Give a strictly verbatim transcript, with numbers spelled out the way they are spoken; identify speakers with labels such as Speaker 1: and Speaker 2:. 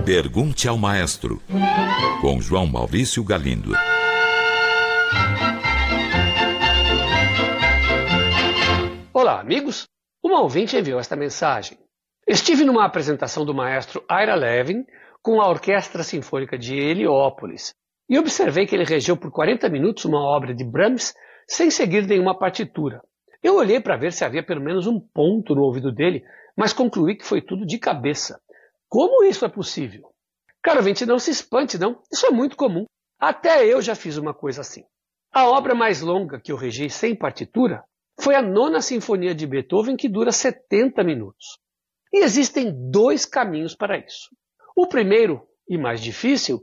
Speaker 1: Pergunte ao Maestro, com João Maurício Galindo.
Speaker 2: Olá, amigos. Uma ouvinte enviou esta mensagem. Estive numa apresentação do maestro Ira Levin com a Orquestra Sinfônica de Heliópolis e observei que ele regeu por quarenta minutos uma obra de Brahms sem seguir nenhuma partitura. Eu olhei para ver se havia pelo menos um ponto no ouvido dele, mas concluí que foi tudo de cabeça. Como isso é possível? Caro ouvinte, não se espante, não. Isso é muito comum. Até eu já fiz uma coisa assim. A obra mais longa que eu regi sem partitura foi a Nona Sinfonia de Beethoven, que dura setenta minutos. E existem dois caminhos para isso. O primeiro, e mais difícil,